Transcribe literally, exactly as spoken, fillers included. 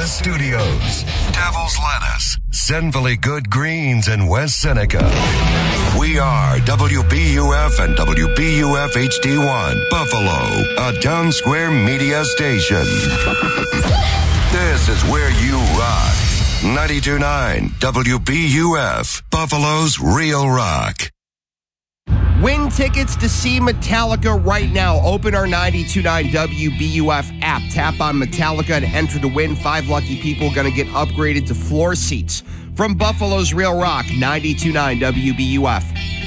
the studios. Devil's Lettuce, Sinfully Good Greens in West Seneca. We are W B U F and W B U F H D one, Buffalo, a Town Square media station. This is where you rock. ninety-two point nine W B U F, Buffalo's Real Rock. Win tickets to see Metallica right now. Open our ninety-two point nine W B U F app. Tap on Metallica and enter to win. Five lucky people are going to get upgraded to floor seats. From Buffalo's Real Rock, ninety-two point nine W B U F.